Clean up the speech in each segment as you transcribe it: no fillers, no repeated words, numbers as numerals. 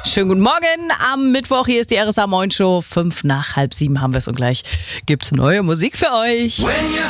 Schönen guten Morgen am Mittwoch. Hier ist die RSA Moin Show. 5 nach halb 7 haben wir es und gleich gibt's neue Musik für euch.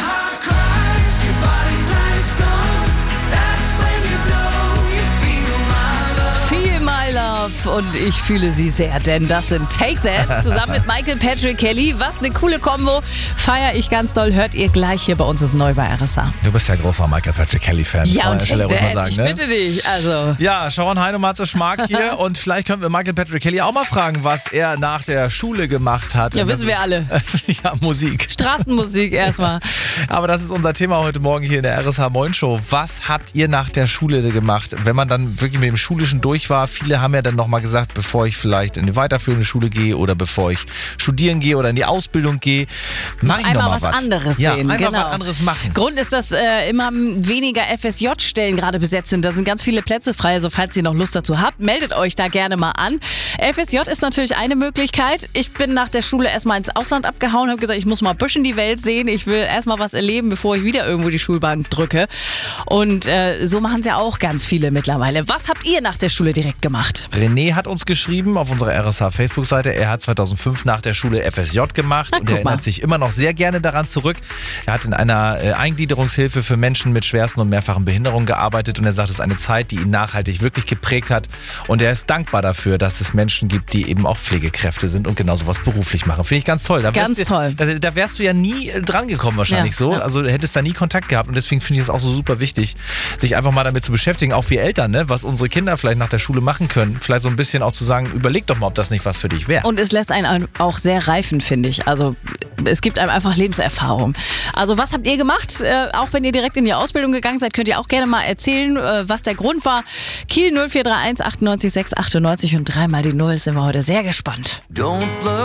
Feel my love und ich fühle sie sehr, denn das sind Take That zusammen mit Michael Patrick Kelly. Was eine coole Kombo. Feier ich ganz doll. Hört ihr gleich hier bei uns, ist neu bei RSA. Du bist ja großer Michael Patrick Kelly-Fan. Ja, und Take Take That, sagen, ich ne? bitte dich. Also. Ja, Sharon Hein und Matze Schmark hier und vielleicht können wir Michael Patrick Kelly auch mal fragen, was er nach der Schule gemacht hat. Ja, wissen wir alle. Ja, Musik. Straßenmusik erstmal. Aber das ist unser Thema heute Morgen hier in der RSH Moin Show. Was habt ihr nach der Schule gemacht? Wenn man dann wirklich mit dem Schulischen durch war, viele haben ja dann nochmal gesagt, bevor ich vielleicht in die weiterführende Schule gehe oder bevor ich studieren gehe oder in die Ausbildung gehe, mach ich einmal noch mal was anderes ja, sehen. Einfach Genau. was anderes machen. Grund ist, dass immer weniger FSJ-Stellen gerade besetzt sind. Da sind ganz viele Plätze frei. Also falls ihr noch Lust dazu habt, meldet euch da gerne mal an. FSJ ist natürlich eine Möglichkeit. Ich bin nach der Schule erstmal ins Ausland abgehauen, habe gesagt, ich muss mal ein bisschen die Welt sehen. Ich will erstmal was erleben, bevor ich wieder irgendwo die Schulbank drücke. Und so machen es ja auch ganz viele mittlerweile. Was habt ihr nach der Schule direkt gemacht? René hat uns geschrieben auf unserer RSH Facebook-Seite, er hat 2005 nach der Schule FSJ gemacht und er erinnert sich immer noch sehr gerne daran zurück. Er hat in einer Eingliederungshilfe für Menschen mit schwersten und mehrfachen Behinderungen gearbeitet und er sagt, es ist eine Zeit, die ihn nachhaltig wirklich geprägt hat und er ist dankbar dafür, dass es Menschen gibt, die eben auch Pflegekräfte sind und genau sowas beruflich machen. Finde ich ganz toll. Da wärst du ja nie dran gekommen wahrscheinlich so. Ja. Also du hättest da nie Kontakt gehabt und deswegen finde ich es auch so super wichtig, sich einfach mal damit zu beschäftigen, auch wir Eltern, ne, was unsere Kinder vielleicht nach der Schule machen können. Vielleicht so ein bisschen auch zu sagen, überleg doch mal, ob das nicht was für dich wäre. Und es lässt einen auch sehr reifen, finde ich. Also es gibt einem einfach Lebenserfahrung. Also was habt ihr gemacht? Auch wenn ihr direkt in die Ausbildung gegangen seid, könnt ihr auch gerne mal erzählen, was der Grund war. Kiel 0431 98 6 98 und 3 mal die 0 sind wir heute sehr gespannt. Don't look